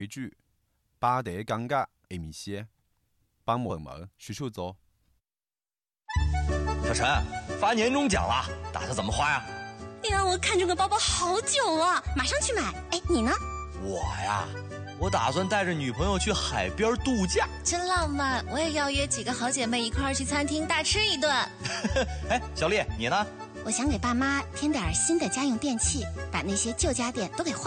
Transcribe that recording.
一句把台讲价一米线，帮某某需求做。 小陈，发年终奖了，打算怎么花呀？ 哎呀，我看中个包包好久了，马上去买。哎，你呢？ 我呀，我打算带着女朋友去海边度假， 真浪漫。我也要约几个好姐妹一块儿去餐厅大吃一顿。 哎，小丽，你呢？ 我想给爸妈添点新的家用电器，把那些旧家电都给换